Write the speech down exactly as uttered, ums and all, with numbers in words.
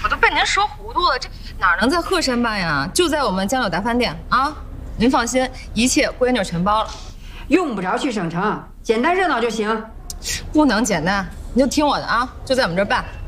我都被您说糊涂了，这哪能在鹤山办呀？就在我们江柳达饭店啊！您放心，一切闺女全包了， 用不着去省城，简单热闹就行。 不能简单，你就听我的啊，就在我们这儿办。